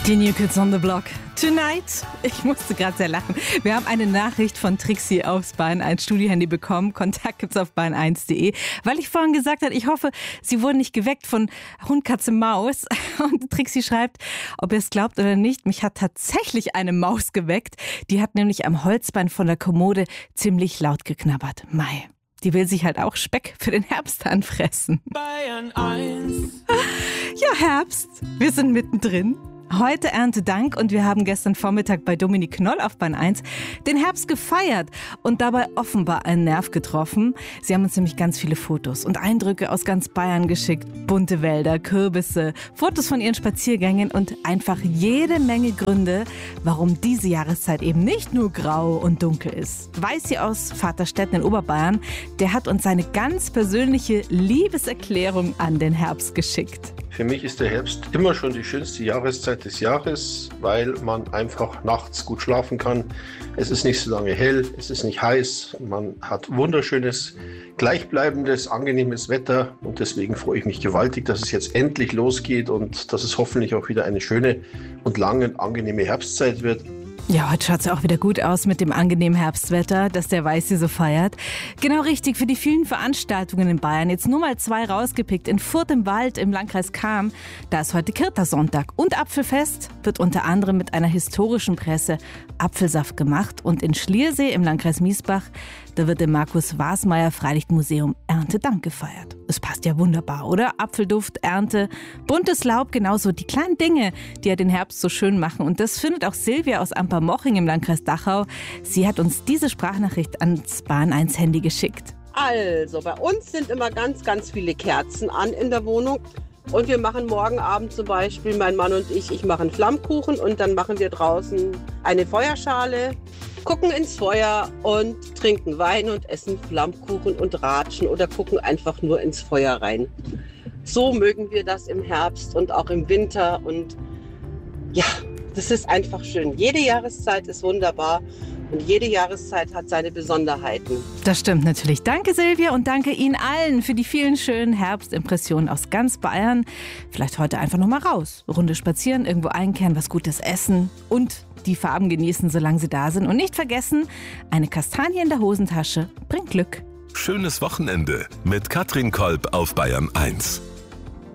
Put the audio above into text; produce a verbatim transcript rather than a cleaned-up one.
Die New Kids on the Block. Tonight. Ich musste gerade sehr lachen. Wir haben eine Nachricht von Trixie aufs Bayern eins Studiohandy bekommen. Kontakt gibt's auf bayern eins punkt de. Weil ich vorhin gesagt habe, ich hoffe, Sie wurden nicht geweckt von Hund, Katze, Maus. Und Trixie schreibt, ob ihr es glaubt oder nicht, mich hat tatsächlich eine Maus geweckt. Die hat nämlich am Holzbein von der Kommode ziemlich laut geknabbert. Mei. Die will sich halt auch Speck für den Herbst anfressen. Bayern eins. Ja, Herbst. Wir sind mittendrin. Heute Erntedank und wir haben gestern Vormittag bei Dominik Knoll auf Bayern eins den Herbst gefeiert und dabei offenbar einen Nerv getroffen. Sie haben uns nämlich ganz viele Fotos und Eindrücke aus ganz Bayern geschickt. Bunte Wälder, Kürbisse, Fotos von ihren Spaziergängen und einfach jede Menge Gründe, warum diese Jahreszeit eben nicht nur grau und dunkel ist. Weißi aus Vaterstetten in Oberbayern, der hat uns seine ganz persönliche Liebeserklärung an den Herbst geschickt. Für mich ist der Herbst immer schon die schönste Jahreszeit des Jahres, weil man einfach nachts gut schlafen kann. Es ist nicht so lange hell, es ist nicht heiß, man hat wunderschönes, gleichbleibendes, angenehmes Wetter und deswegen freue ich mich gewaltig, dass es jetzt endlich losgeht und dass es hoffentlich auch wieder eine schöne und lange, angenehme Herbstzeit wird. Ja, heute schaut es ja auch wieder gut aus mit dem angenehmen Herbstwetter, das der Weißi so feiert. Genau richtig, für die vielen Veranstaltungen in Bayern. Jetzt nur mal zwei rausgepickt. In Furth im Wald im Landkreis Cham, da ist heute Kirta-Sonntag. Und Apfelfest wird unter anderem mit einer historischen Presse Apfelsaft gemacht. Und in Schliersee im Landkreis Miesbach, da wird im Markus-Wasmeier-Freilichtmuseum Erntedank gefeiert. Es passt ja wunderbar, oder? Apfelduft, Ernte, buntes Laub, genauso die kleinen Dinge, die ja den Herbst so schön machen. Und das findet auch Silvia aus Ampermoching im Landkreis Dachau. Sie hat uns diese Sprachnachricht ans Bayern eins Handy geschickt. Also, bei uns sind immer ganz, ganz viele Kerzen an in der Wohnung. Und wir machen morgen Abend zum Beispiel, mein Mann und ich, ich mache einen Flammkuchen und dann machen wir draußen eine Feuerschale, gucken ins Feuer und trinken Wein und essen Flammkuchen und ratschen oder gucken einfach nur ins Feuer rein. So mögen wir das im Herbst und auch im Winter und ja, das ist einfach schön. Jede Jahreszeit ist wunderbar. Und jede Jahreszeit hat seine Besonderheiten. Das stimmt natürlich. Danke Silvia und danke Ihnen allen für die vielen schönen Herbstimpressionen aus ganz Bayern. Vielleicht heute einfach noch mal raus. Runde spazieren, irgendwo einkehren, was Gutes essen und die Farben genießen, solange sie da sind. Und nicht vergessen, eine Kastanie in der Hosentasche bringt Glück. Schönes Wochenende mit Katrin Kolb auf Bayern eins.